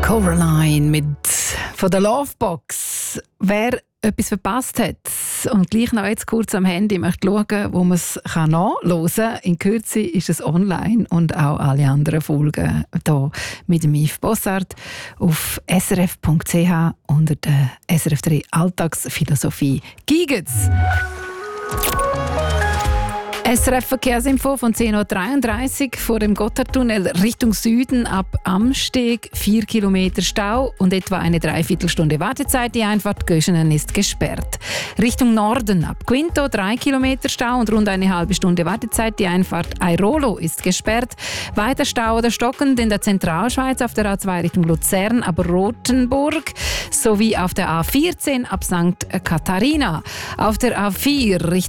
Coraline mit von der Lovebox. Wer etwas verpasst hat und gleich noch jetzt kurz am Handy möchte schauen, wo man es nachhören kann, in Kürze ist es online und auch alle anderen Folgen hier mit dem Yves Bossart auf srf.ch unter der SRF 3 Alltagsphilosophie. Giget's! SRF Verkehrsinfo von 10.33 Uhr vor dem Gotthardtunnel Richtung Süden ab Amsteg 4 Kilometer Stau und etwa eine Dreiviertelstunde Wartezeit. Die Einfahrt Göschenen ist gesperrt. Richtung Norden ab Quinto 3 Kilometer Stau und rund eine halbe Stunde Wartezeit. Die Einfahrt Airolo ist gesperrt. Weiter Stau oder stockend in der Zentralschweiz auf der A2 Richtung Luzern ab Rothenburg sowie auf der A14 ab St. Katharina. Auf der A4 Richtung